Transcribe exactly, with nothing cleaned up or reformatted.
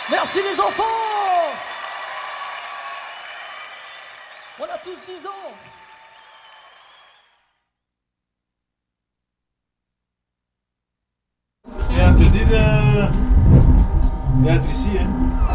Merci les enfants. On a tous dix ans. Et on te dit de... d'être ici, hein.